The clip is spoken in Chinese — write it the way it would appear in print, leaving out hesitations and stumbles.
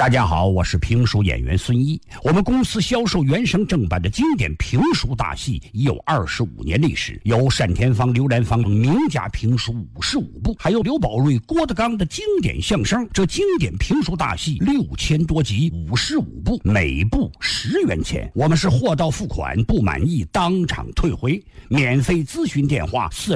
大家好，我是评书演员孙一。我们公司销售原声正版的经典评书大戏已有25年历史，有单田芳、刘兰芳等名家评书55部，还有刘宝瑞、郭德纲的经典相声。这经典评书大戏6000多集，55部，每部10元钱。我们是货到付款，不满意当场退回。免费咨询电话